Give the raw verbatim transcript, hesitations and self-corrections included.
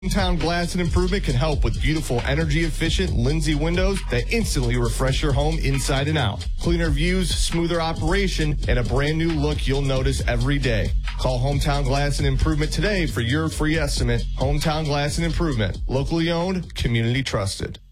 Hometown Glass and Improvement can help with beautiful, energy-efficient Lindsay windows that instantly refresh your home inside and out. Cleaner views, smoother operation, and a brand new look you'll notice every day. Call Hometown Glass and Improvement today for your free estimate. Hometown Glass and Improvement, locally owned, community trusted.